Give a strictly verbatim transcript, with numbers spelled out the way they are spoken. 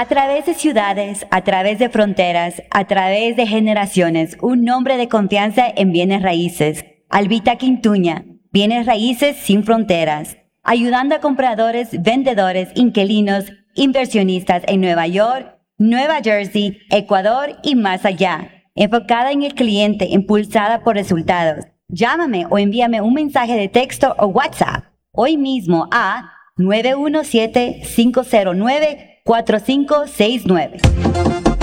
A través de ciudades, a través de fronteras, a través de generaciones, un nombre de confianza en bienes raíces. Albita Quintuña, bienes raíces sin fronteras. Ayudando a compradores, vendedores, inquilinos, inversionistas en Nueva York, Nueva Jersey, Ecuador y más allá. Enfocada en el cliente, impulsada por resultados. Llámame o envíame un mensaje de texto o WhatsApp hoy mismo a nueve uno siete, cinco cero nueve, cuatro cinco seis nueve.